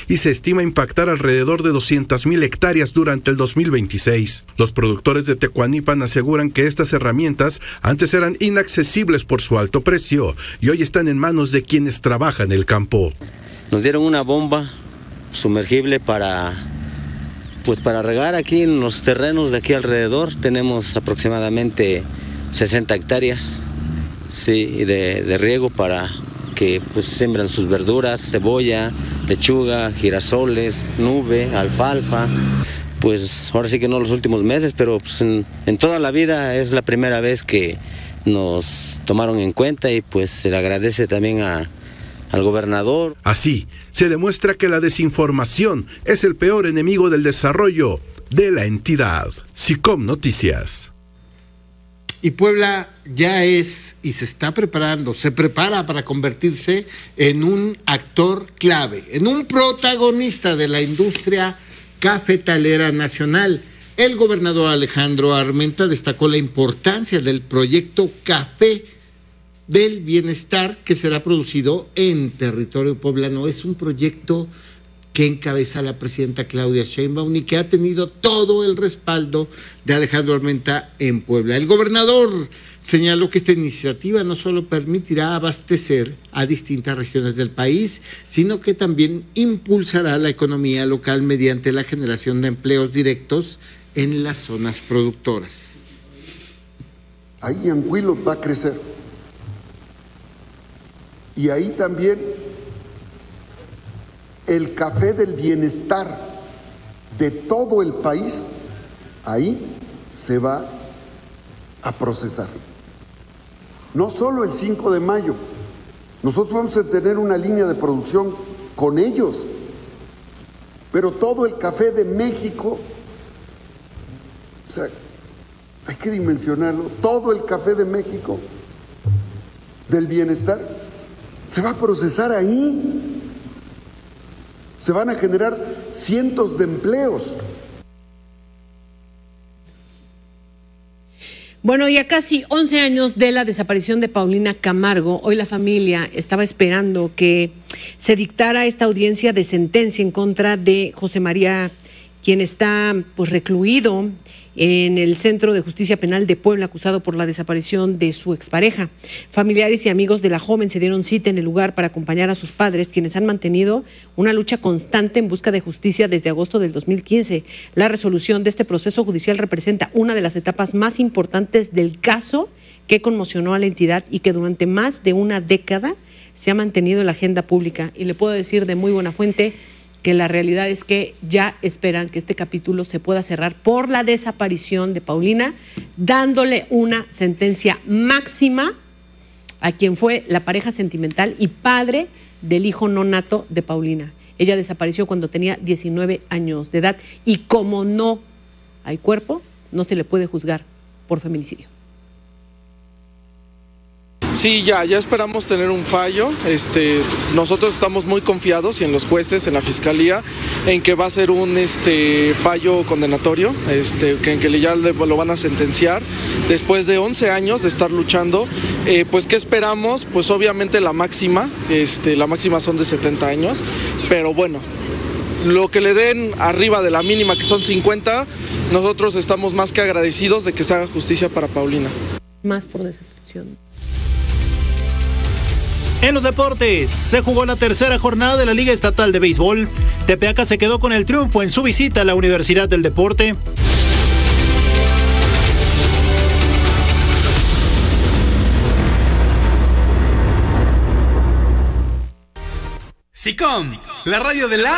y se estima impactar alrededor de 200,000 hectáreas durante el 2026. Los productores de Tecuanipan aseguran que estas herramientas antes eran inaccesibles por su alto precio y hoy están en manos de quienes trabajan el campo. Nos dieron una bomba sumergible para regar aquí en los terrenos de aquí alrededor. Tenemos aproximadamente 60 hectáreas de riego para que siembran sus verduras, cebolla, lechuga, girasoles, nube, alfalfa. Pues ahora sí que no los últimos meses, pero en toda la vida es la primera vez que nos tomaron en cuenta y pues se le agradece también al gobernador. Así, se demuestra que la desinformación es el peor enemigo del desarrollo de la entidad. SICOM Noticias. Y Puebla ya es y se prepara para convertirse en un actor clave, en un protagonista de la industria cafetalera nacional. El gobernador Alejandro Armenta destacó la importancia del proyecto Café del Bienestar que será producido en territorio poblano. Es un proyecto que encabeza la presidenta Claudia Sheinbaum y que ha tenido todo el respaldo de Alejandro Armenta en Puebla. El gobernador señaló que esta iniciativa no solo permitirá abastecer a distintas regiones del país, sino que también impulsará la economía local mediante la generación de empleos directos en las zonas productoras. Ahí Anguilo va a crecer. Y ahí también el café del bienestar de todo el país, ahí se va a procesar. No solo el 5 de mayo, nosotros vamos a tener una línea de producción con ellos, pero todo el café de México, o sea, hay que dimensionarlo, todo el café de México del bienestar se va a procesar ahí. Se van a generar cientos de empleos. Bueno, y a casi 11 años de la desaparición de Paulina Camargo, hoy la familia estaba esperando que se dictara esta audiencia de sentencia en contra de José María, quien está recluido en el Centro de Justicia Penal de Puebla, acusado por la desaparición de su expareja. Familiares y amigos de la joven se dieron cita en el lugar para acompañar a sus padres, quienes han mantenido una lucha constante en busca de justicia desde agosto del 2015. La resolución de este proceso judicial representa una de las etapas más importantes del caso que conmocionó a la entidad y que durante más de una década se ha mantenido en la agenda pública. Y le puedo decir de muy buena fuente que la realidad es que ya esperan que este capítulo se pueda cerrar por la desaparición de Paulina, dándole una sentencia máxima a quien fue la pareja sentimental y padre del hijo no nato de Paulina. Ella desapareció cuando tenía 19 años de edad y como no hay cuerpo, no se le puede juzgar por feminicidio. Sí, ya esperamos tener un fallo. Nosotros estamos muy confiados y en los jueces, en la fiscalía, en que va a ser un fallo condenatorio, que ya lo van a sentenciar después de 11 años de estar luchando. Pues ¿qué esperamos? Pues obviamente la máxima son de 70 años, pero bueno, lo que le den arriba de la mínima, que son 50, nosotros estamos más que agradecidos de que se haga justicia para Paulina. Más por desaparición. En los deportes, se jugó la tercera jornada de la Liga Estatal de Béisbol. Tepeaca se quedó con el triunfo en su visita a la Universidad del Deporte. SICOM, la radio de la